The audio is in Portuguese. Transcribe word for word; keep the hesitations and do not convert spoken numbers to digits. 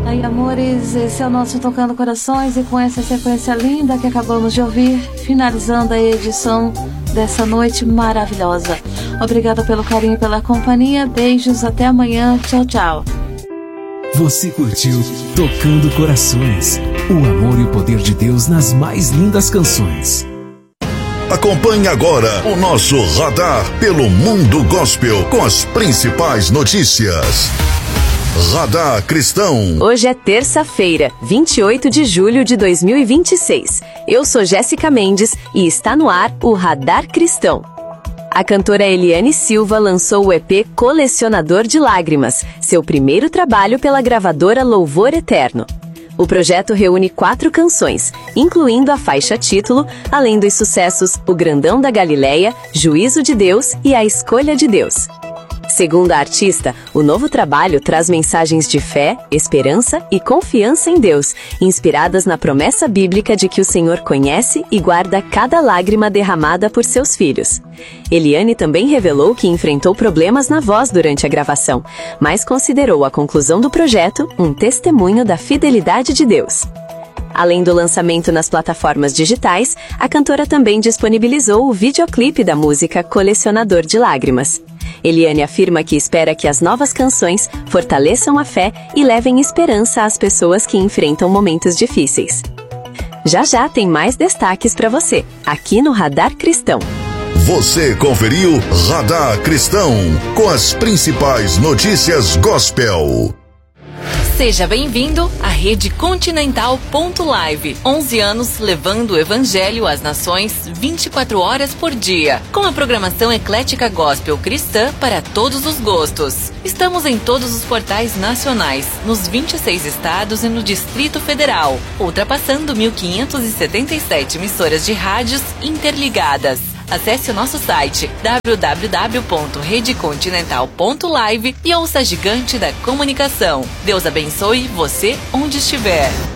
Aí, amores, esse é o nosso Tocando Corações, e com essa sequência linda que acabamos de ouvir, finalizando a edição dessa noite maravilhosa. Obrigada pelo carinho e pela companhia. Beijos, até amanhã. Tchau, tchau. Você curtiu Tocando Corações, o amor e o poder de Deus nas mais lindas canções. Acompanhe agora o nosso radar pelo Mundo Gospel com as principais notícias. Radar Cristão. Hoje é terça-feira, vinte e oito de julho de dois mil e vinte e seis. Eu sou Jéssica Mendes e está no ar o Radar Cristão. A cantora Eliane Silva lançou o E P Colecionador de Lágrimas, seu primeiro trabalho pela gravadora Louvor Eterno. O projeto reúne quatro canções, incluindo a faixa título, além dos sucessos O Grandão da Galileia, Juízo de Deus e A Escolha de Deus. Segundo a artista, o novo trabalho traz mensagens de fé, esperança e confiança em Deus, inspiradas na promessa bíblica de que o Senhor conhece e guarda cada lágrima derramada por seus filhos. Eliane também revelou que enfrentou problemas na voz durante a gravação, mas considerou a conclusão do projeto um testemunho da fidelidade de Deus. Além do lançamento nas plataformas digitais, a cantora também disponibilizou o videoclipe da música Colecionador de Lágrimas. Eliane afirma que espera que as novas canções fortaleçam a fé e levem esperança às pessoas que enfrentam momentos difíceis. Já já tem mais destaques para você, aqui no Radar Cristão. Você conferiu Radar Cristão com as principais notícias gospel. Seja bem-vindo à Rede Continental ponto live. onze anos levando o Evangelho às nações vinte e quatro horas por dia. Com a programação eclética gospel cristã para todos os gostos. Estamos em todos os portais nacionais, nos vinte e seis estados e no Distrito Federal, ultrapassando mil quinhentas e setenta e sete emissoras de rádios interligadas. Acesse o nosso site w w w ponto rede continental ponto live e ouça a gigante da comunicação. Deus abençoe você onde estiver.